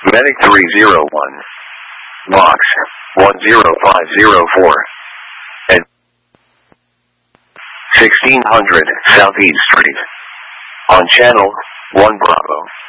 Medic 301. Box 10504. At 1600 Southeast Street. On Channel 1 Bravo.